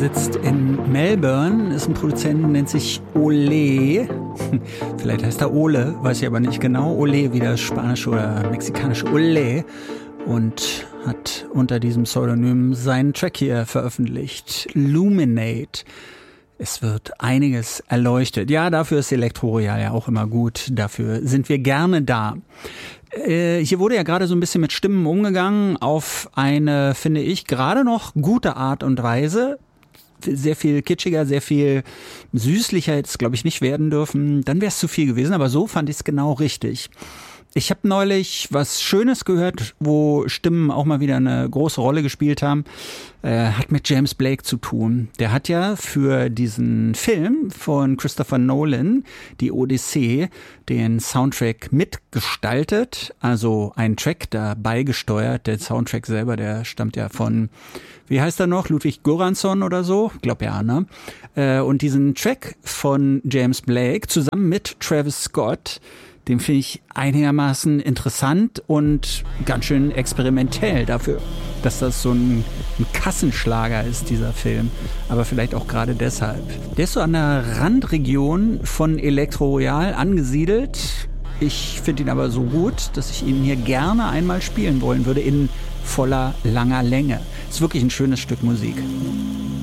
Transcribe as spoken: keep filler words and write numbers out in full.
sitzt in Melbourne, ist ein Produzent, nennt sich Ole. Vielleicht heißt er Ole, weiß ich aber nicht genau. Ole wie das spanische oder mexikanische Ole. Und hat unter diesem Pseudonym seinen Track hier veröffentlicht. Luminate. Es wird einiges erleuchtet. Ja, dafür ist Elektro Royal ja auch immer gut. Dafür sind wir gerne da. Äh, hier wurde ja gerade so ein bisschen mit Stimmen umgegangen auf eine, finde ich, gerade noch gute Art und Weise. Sehr viel kitschiger, sehr viel süßlicher hätte es, glaube ich, nicht werden dürfen. Dann wäre es zu viel gewesen, aber so fand ich es genau richtig. Ich habe neulich was Schönes gehört, wo Stimmen auch mal wieder eine große Rolle gespielt haben. Äh, hat mit James Blake zu tun. Der hat ja für diesen Film von Christopher Nolan, die Odyssee, den Soundtrack mitgestaltet. Also einen Track dabei gesteuert. Der Soundtrack selber, der stammt ja von, wie heißt er noch? Ludwig Göransson oder so? Ich glaube ja, ne? Äh, und diesen Track von James Blake zusammen mit Travis Scott, den finde ich einigermaßen interessant und ganz schön experimentell dafür, dass das so ein, ein Kassenschlager ist, dieser Film. Aber vielleicht auch gerade deshalb. Der ist so an der Randregion von Elektro Royal angesiedelt. Ich finde ihn aber so gut, dass ich ihn hier gerne einmal spielen wollen würde in voller, langer Länge. Ist wirklich ein schönes Stück Musik.